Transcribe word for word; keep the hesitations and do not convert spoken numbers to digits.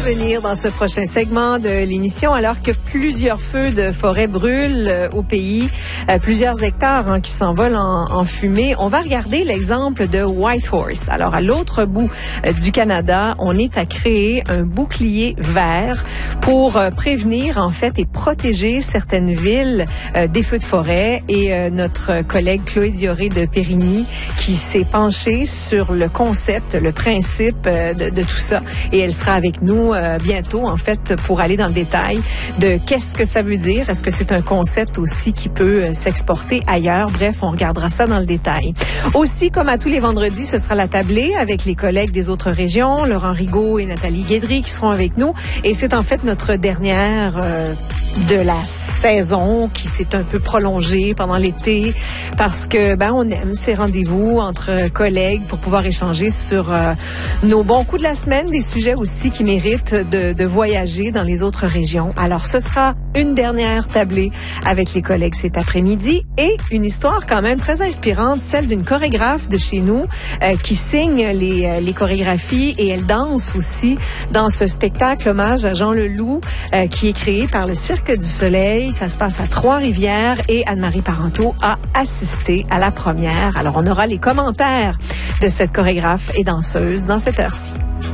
venir dans ce prochain segment de l'émission, alors que plusieurs feux de forêt brûlent euh, au pays, euh, plusieurs hectares hein, qui s'envolent en, en fumée. On va regarder l'exemple de Whitehorse. Alors, à l'autre bout euh, du Canada, on est à créer un bouclier vert pour euh, prévenir, en fait, et protéger certaines villes euh, des feux de forêt. Et euh, notre collègue Chloé Dioré de Périgny qui s'est penchée sur le concept, le principe euh, de, de tout ça. Et elle sera avec nous euh, bientôt, en fait, pour aller dans le détail de qu'est-ce que ça veut dire. Est-ce que c'est un concept aussi qui peut euh, s'exporter ailleurs? Bref, on regardera ça dans le détail. Aussi, comme à tous les vendredis, ce sera la tablée avec les collègues des autres régions, Laurent Rigaud et Nathalie Guédry qui seront avec nous. Et c'est en fait notre dernière euh, de la saison qui s'est un peu prolongée pendant l'été parce que ben on aime ces rendez-vous entre collègues pour pouvoir échanger sur euh, nos bons coups de la semaine, des sujets aussi qui méritent de, de voyager dans les autres régions. Alors, ce sera une dernière tablée avec les collègues cet après-midi et une histoire quand même très inspirante, celle d'une chorégraphe de chez nous euh, qui signe les, euh, les chorégraphies et elle danse aussi dans ce spectacle hommage à Jean Leloup euh, qui est créé par le Cirque du Soleil. Ça se passe à Trois-Rivières et Anne-Marie Parenteau a assisté à la première. Alors, on aura les commentaires de cette chorégraphe et danseuse dans cette heure-ci.